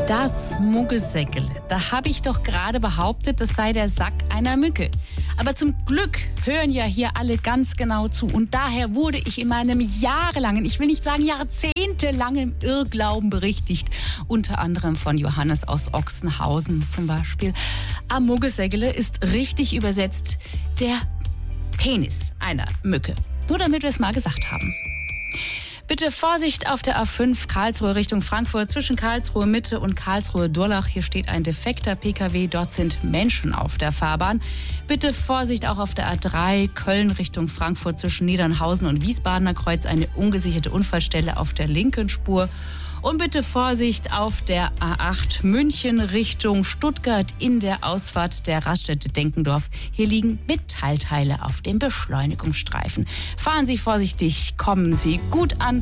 Das Muggelsäckel. Da habe ich doch gerade behauptet, das sei der Sack einer Mücke. Aber zum Glück hören ja hier alle ganz genau zu. Und daher wurde ich in meinem jahrelangen, ich will nicht sagen jahrzehntelangen Irrglauben berichtigt. Unter anderem von Johannes aus Ochsenhausen zum Beispiel. Am Muggelsäckele ist richtig übersetzt der Penis einer Mücke. Nur damit wir es mal gesagt haben. Bitte Vorsicht auf der A5 Karlsruhe Richtung Frankfurt zwischen Karlsruhe Mitte und Karlsruhe Durlach. Hier steht ein defekter PKW, dort sind Menschen auf der Fahrbahn. Bitte Vorsicht auch auf der A3 Köln Richtung Frankfurt zwischen Niedernhausen und Wiesbadener Kreuz. Eine ungesicherte Unfallstelle auf der linken Spur. Und bitte Vorsicht auf der A8 München Richtung Stuttgart in der Ausfahrt der Raststätte Denkendorf. Hier liegen Metallteile auf dem Beschleunigungsstreifen. Fahren Sie vorsichtig, kommen Sie gut an.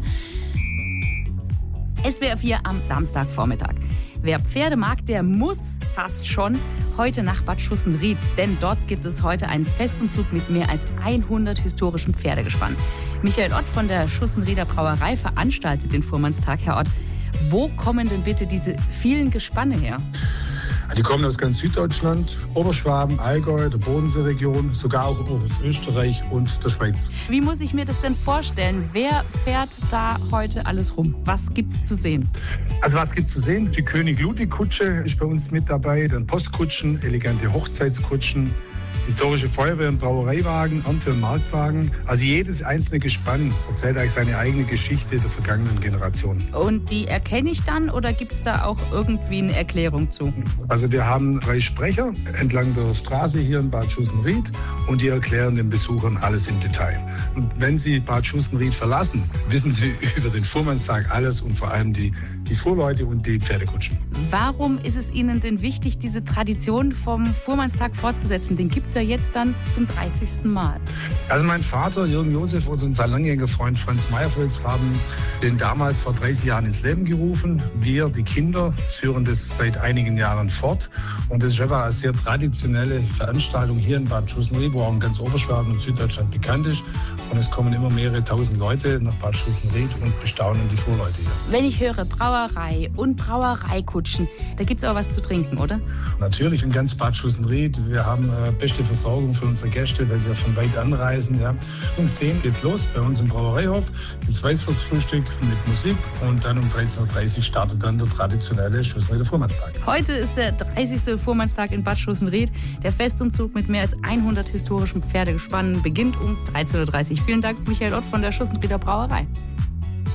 SWR 4 am Samstagvormittag. Wer Pferde mag, der muss fast schon heute nach Bad Schussenried. Denn dort gibt es heute einen Festumzug mit mehr als 100 historischen Pferdegespannen. Michael Ott von der Schussenrieder Brauerei veranstaltet den Fuhrmannstag. Herr Ott, wo kommen denn bitte diese vielen Gespanne her? Die kommen aus ganz Süddeutschland, Oberschwaben, Allgäu, der Bodenseeregion, sogar auch aus Österreich und der Schweiz. Wie muss ich mir das denn vorstellen? Wer fährt da heute alles rum? Was gibt's zu sehen? Also was gibt's zu sehen? Die König Ludwig Kutsche ist bei uns mit dabei, dann Postkutschen, elegante Hochzeitskutschen, historische Feuerwehr- und Brauereiwagen, Ernte- und Marktwagen. Also jedes einzelne Gespann erzählt eigentlich seine eigene Geschichte der vergangenen Generation. Und die erkenne ich dann oder gibt es da auch irgendwie eine Erklärung zu? Also wir haben 3 Sprecher entlang der Straße hier in Bad Schussenried und die erklären den Besuchern alles im Detail. Und wenn sie Bad Schussenried verlassen, wissen sie über den Fuhrmannstag alles und vor allem die Fuhrleute und die Pferdekutschen. Warum ist es Ihnen denn wichtig, diese Tradition vom Fuhrmannstag fortzusetzen? Den gibt es ja jetzt dann zum 30. Mal. Also mein Vater, Jürgen Josef, und unser langjähriger Freund Franz Meyerfels haben den damals vor 30 Jahren ins Leben gerufen. Wir, die Kinder, führen das seit einigen Jahren fort. Und das ist einfach eine sehr traditionelle Veranstaltung hier in Bad Schussenried, wo auch in ganz Oberschwaben und Süddeutschland bekannt ist. Und es kommen immer mehrere tausend Leute nach Bad Schussenried und bestaunen die Fuhrleute hier. Wenn ich höre Brauerei und Brauereikutschen, da gibt es auch was zu trinken, oder? Natürlich, in ganz Bad Schussenried. Wir haben beste Versorgung für unsere Gäste, weil sie ja von weit anreisen. Ja. Um 10 geht's los bei uns im Brauereihof. Gibt's Weißwurstfrühstück mit Musik und dann um 13.30 Uhr startet dann der traditionelle Schussenrieder Fuhrmannstag. Heute ist der 30. Fuhrmannstag in Bad Schussenried. Der Festumzug mit mehr als 100 historischen Pferdegespannen beginnt um 13.30 Uhr. Vielen Dank, Michael Ott von der Schussenrieder Brauerei.